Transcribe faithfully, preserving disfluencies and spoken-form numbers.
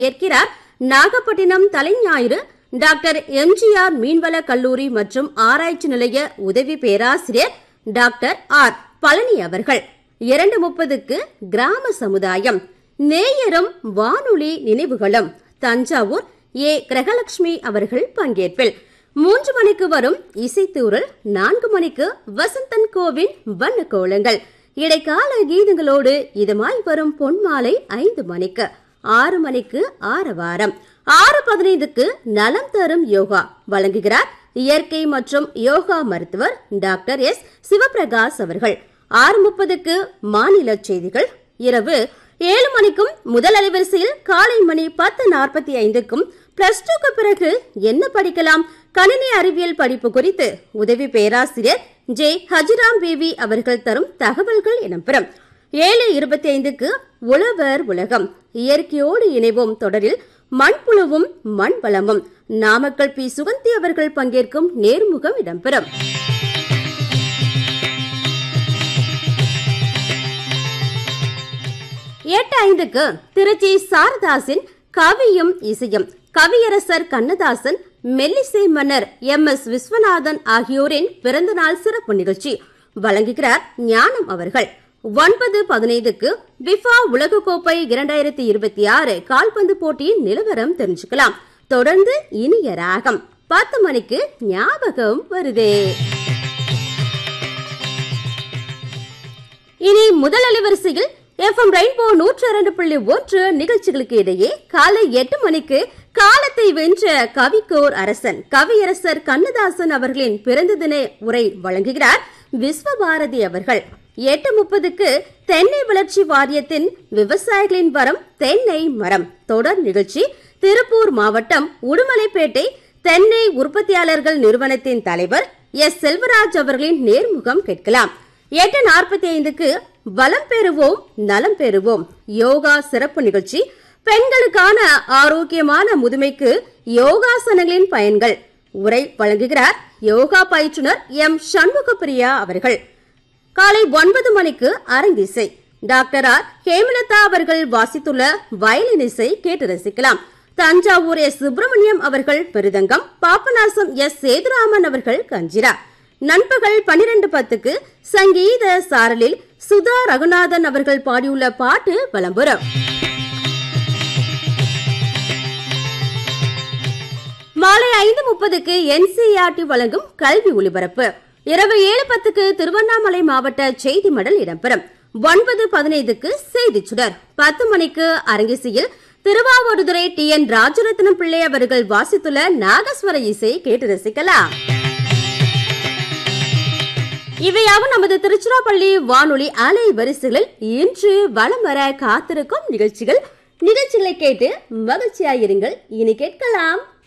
ஏற்கிறார் Nagapattinam Thalaignayiru doctor MGR மீன்வள கல்லூரி மற்றும் ஆராய்ச்சி நிலைய உதவி பேராசிரியர் டாக்டர் ஆர் பழனி அவர்கள். இரண்டு முப்பதுக்கு கிராம சமுதாயம் நேயரும் வானொலி நினைவுகளும் தஞ்சாவூர் ஏ கிரகலட்சுமி அவர்கள் பங்கேற்பில். மூன்று மணிக்கு வரும் இசைத்தூரல், நான்கு மணிக்கு வசந்தன் கோவின் வண்ண கோலங்கள், இடைக்கால கீதங்களோடு இதமாய் வரும் பொன்மாலை ஐந்து மணிக்கு, ஆறு மணிக்கு ஆரவாரம், ஆறு பதினைந்துக்கு நலம் தரும் யோகா வழங்குகிறார் இயற்கை மற்றும் யோகா மருத்துவர் டாக்டர் எஸ் சிவபிரகாஷ் அவர்கள். ஆறு முப்பதுக்கு மாநில செய்திகள். இரவு ஏழு மணிக்கும் முதல் அலைவரிசையில் காலை மணி பத்து நாற்பத்தி ஐந்துக்கும் பிளஸ் டூக்கு பிறகு என்ன படிக்கலாம் கணினி அறிவியல் படிப்பு குறித்து உதவி பேராசிரியர் ஜே ஹஜிராம் பேபி அவர்கள் தரும் தகவல்கள் இடம்பெறும். ஏழு இருபத்தி ஐந்துக்கு உழவர் உலகம் இயற்கையோடு இணைவோம் தொடரில் மண்புழுவும் மண் வளமும் நாமக்கல் பி சுகந்தி அவர்கள் பங்கேற்கும் நேர்முகம் இடம்பெறும். எட்டு ஐந்துக்கு திருச்சி சாரதாசின் கவியும் இசையும் கவியரசர் கண்ணதாசன், மெல்லிசை மன்னர் எம் எஸ் விஸ்வநாதன் ஆகியோரின் பிறந்தநாள் சிறப்பு நிகழ்ச்சி வழங்குகிறார் ஞானம் அவர்கள். ஒன்பது பதினைந்துக்கு பிஃபா உலகக்கோப்பை இரண்டாயிரத்தி இருபத்தி ஆறு கால்பந்து போட்டியின் நிலவரம் தெரிஞ்சுக்கலாம். தொடர்ந்து இனிய ராகம். பத்து மணிக்கு ஞாபகம் வருதே. இனி முதல் அலைவரிசையில் எஃப் எம் ரெயின்போ நூற்று இரண்டு புள்ளி ஒன்று நிகழ்ச்சிகளுக்கு இடையே காலை எட்டு மணிக்கு காலத்தை வென்ற கவிக்கோர் அரசன் கவியரசர் கண்ணதாசன் அவர்களின் பிறந்த தின உரை வழங்குகிறார் விஸ்வபாரதி அவர்கள். எட்டு முப்பதுக்கு தென்னை வளர்ச்சி வாரியத்தின் விவசாயிகளின் வரம் தென்னை மரம் தொடர் நிகழ்ச்சி திருப்பூர் மாவட்டம் உடுமலைப்பேட்டை தென்னை உற்பத்தியாளர்கள் நிறுவனத்தின் தலைவர் எஸ் செல்வராஜ் அவர்களின் நேர்முகம் கேட்கலாம். எட்டு நாற்பத்தி ஐந்துக்கு வளம் பெறுவோம் நலம் பெறுவோம் யோகா சிறப்பு நிகழ்ச்சி பெண்களுக்கான ஆரோக்கியமான முதுமைக்கு யோகாசனங்களின் பயன்கள் உரை வழங்குகிறார் யோகா பயிற்றுனர் எம் சண்முகப்பிரியா அவர்கள். காலை ஒன்பது மணிக்கு அரங்கிசை டாக்டர் ஆர் ஹேமலதா அவர்கள் வாசித்துள்ள வயலின் இசை கேட்டு ரசிக்கலாம். தஞ்சாவூர் எஸ் சுப்பிரமணியம் அவர்கள் மிருதங்கம், பாபநாசம் எஸ் சேதுராமன் அவர்கள் கஞ்சிரா. நண்பகல் பனிரெண்டு பத்துக்கு சங்கீத சாரலில் சுதா ரகுநாதன் அவர்கள் பாடியுள்ள பாட்டு வலம்புறம். மாலை ஐந்து முப்பதுக்கு என்சிஆர்டி வழங்கும் கல்வி ஒலிபரப்பு. இரவு ஏழு பத்துக்கு திருவண்ணாமலை மாவட்ட செய்தி மடல் இடம்பெறும். ஒன்பது பதினைந்துக்கு செய்தி சுடர். பத்து மணிக்கு அரங்கிசையில் திருவாவடுதுறை டி என் ராஜரத்னம் பிள்ளை அவர்கள் வாசித்துள்ள நாகஸ்வர இசை கேட்டு ரசிக்கலாம். இவையாவும் நமது திருச்சிராப்பள்ளி வானொலி அலை வரிசைகளில் இன்று வலம் வர காத்திருக்கும் நிகழ்ச்சிகள். நிகழ்ச்சிகளை கேட்டு மகிழ்ச்சியாயிருங்கள். இனி கேட்கலாம்